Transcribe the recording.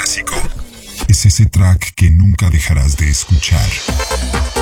clásico. Es ese track que nunca dejarás de escuchar.